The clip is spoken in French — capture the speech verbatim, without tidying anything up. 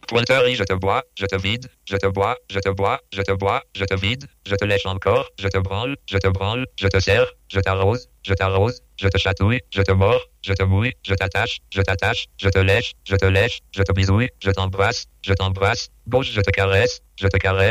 Pointeur, je te bois, je te vide, je te bois, je te bois, je te bois, je te vide, je te lèche encore, je te branle, je te branle, je te serre, je t'arrose, je t'arrose, je te chatouille, je te mords, je te mouille, je t'attache, je t'attache, je te lèche, je te lèche, je te bisouille, je t'embrasse, je t'embrasse, gauche, je te caresse, je te caresse.